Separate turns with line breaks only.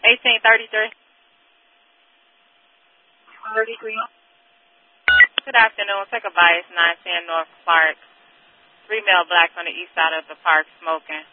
1833.
33.
Good afternoon. Take a bias 910 North Park. 3 male blacks on the east side of the park smoking.